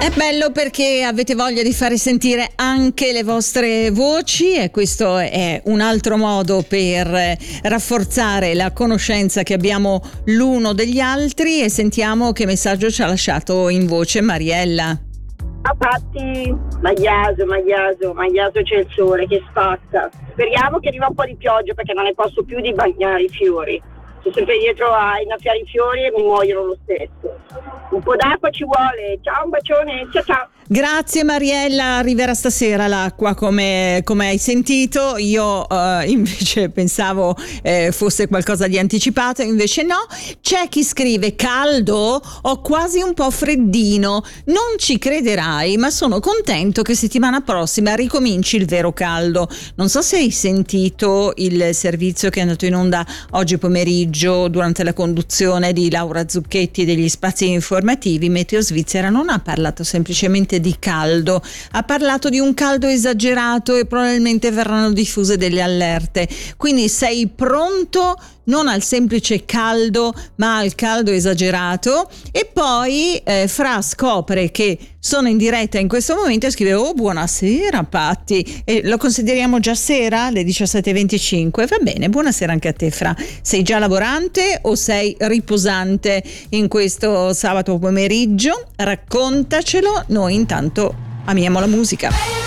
È bello perché avete voglia di fare sentire anche le vostre voci e questo è un altro modo per rafforzare la conoscenza che abbiamo l'uno degli altri. E sentiamo che messaggio ci ha lasciato in voce Mariella. A Patti, Magliaso, c'è il sole che spacca. Speriamo che arriva un po' di pioggia perché non ne posso più di bagnare i fiori. Sono sempre dietro a innaffiare i fiori e mi muoiono lo stesso. Un po' d'acqua ci vuole. Ciao, un bacione, ciao. Grazie Mariella, arriverà stasera l'acqua come hai sentito. Io invece pensavo fosse qualcosa di anticipato, invece no. C'è chi scrive: caldo? Ho quasi un po' freddino. Non ci crederai, ma sono contento che settimana prossima ricominci il vero caldo. Non so se hai sentito il servizio che è andato in onda oggi pomeriggio durante la conduzione di Laura Zucchetti degli spazi informativi. Meteo Svizzera non ha parlato semplicemente di caldo, ha parlato di un caldo esagerato e probabilmente verranno diffuse delle allerte. Quindi sei pronto non al semplice caldo ma al caldo esagerato. E poi Fra scopre che sono in diretta in questo momento e scrive: oh, buonasera Patti, e lo consideriamo già sera alle 17:25. Va bene, buonasera anche a te Fra. Sei già lavorante o sei riposante in questo sabato pomeriggio? Raccontacelo, noi intanto amiamo la musica.